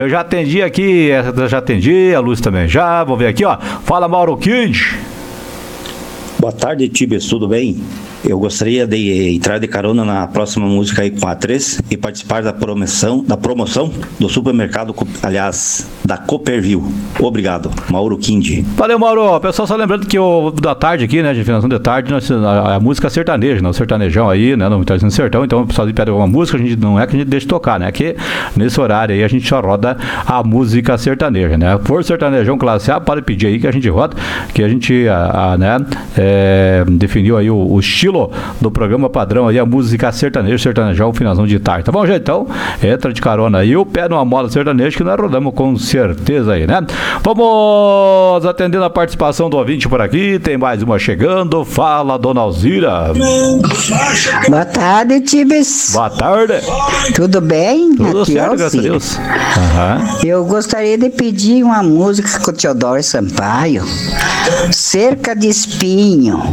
Eu já atendi aqui, já atendi, a Luz também já. Vou ver aqui, ó. Fala, Mauro Kid. Boa tarde, Tibes, tudo bem? Eu gostaria de entrar de carona na próxima música aí com a 3 e participar da promoção do supermercado, aliás, da Copperville. Obrigado, Mauro Kindi. Valeu, Mauro. Pessoal, só lembrando que o da tarde aqui, né, de finalização de tarde, a música sertaneja, né, o sertanejão aí, né, no Tarde no Sertão. Então, o pessoal pede alguma música, a gente não é que a gente deixa tocar, né, que nesse horário aí a gente só roda a música sertaneja, né. For sertanejão classe A, pode pedir aí que a gente roda, que a gente, né, definiu aí o estilo do programa padrão aí, a música sertanejão, finalzão de tarde, tá bom, gente? Então, entra de carona aí, o pé numa moda sertaneja que nós rodamos com certeza aí, né? Vamos atendendo a participação do ouvinte por aqui, tem mais uma chegando, fala, dona Alzira. Boa tarde, Tibes. Boa tarde. Tudo bem? Tudo aqui certo, graças a Deus. Uhum. Eu gostaria de pedir uma música com o Teodoro Sampaio, Cerca de Espinho.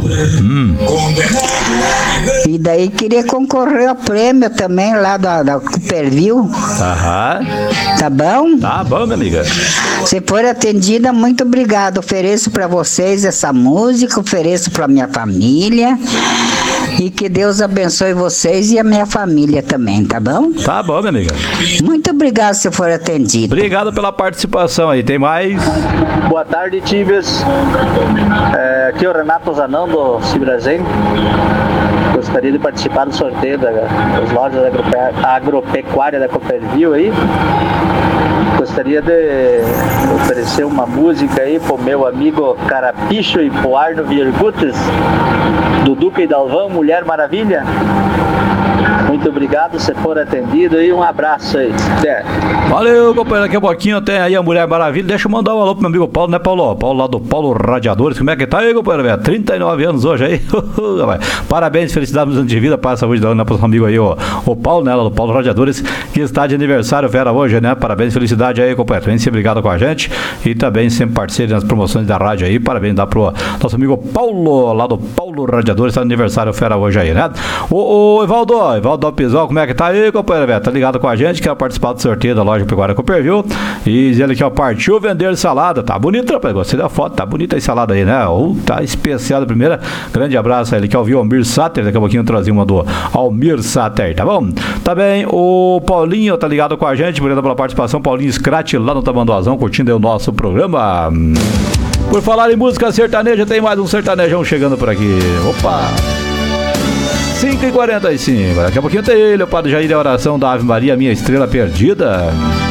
E daí queria concorrer ao prêmio também lá da Copperville. Aham. Tá bom? Tá bom, minha amiga. Se for atendida, muito obrigado. Ofereço para vocês essa música, ofereço para minha família. E que Deus abençoe vocês e a minha família também, tá bom? Tá bom, minha amiga. Muito obrigado se for atendido. Obrigado pela participação aí. Tem mais? Boa tarde, Tibes. Aqui é o Renato Zanão do Cibrazen. Gostaria de participar do sorteio das lojas agropecuária da Copperville aí. Gostaria de oferecer uma música aí pro meu amigo Carapicho e pro Arno Virgutes, do Duca e Dalvão, Mulher Maravilha. Muito obrigado, se for atendido, e um abraço aí. Até. Valeu, companheiro. Daqui a pouquinho tem aí a Mulher Maravilha. Deixa eu mandar um alô pro meu amigo Paulo, né, Paulo? Paulo lá do Paulo Radiadores. Como é que tá aí, companheiro? 39 anos hoje aí. Parabéns, felicidades nos anos de vida, para a saúde da Ana, pro nosso amigo aí, o Paulo, né, lá do Paulo Radiadores, que está de aniversário, Vera, hoje, né? Parabéns, felicidade aí, companheiro. Vem sempre ligado com a gente e também sempre parceiro nas promoções da rádio aí. Parabéns dá pro nosso amigo Paulo, lá do Paulo Radiadores, está de aniversário, Fera, hoje aí, né? O Evaldo Pisol, como é que tá aí, companheiro? Tá ligado com a gente, quer participar do sorteio da loja Pecuária Copperville. E ele que partiu vender salada. Tá bonito, rapaz. Gostei da foto, tá bonita a salada aí, né? Tá especial a primeira. Grande abraço a ele que ouviu o Almir Sater. Daqui a pouquinho eu trazia uma do Almir Sater, tá bom? Também o Paulinho tá ligado com a gente, obrigado pela participação. Paulinho Scratch lá no Tamanduazão, curtindo aí o nosso programa. Por falar em música sertaneja, tem mais um sertanejão chegando por aqui. Opa! 5h45. Daqui a pouquinho tem ele, o Padre Jair, a oração da Ave Maria, minha estrela perdida.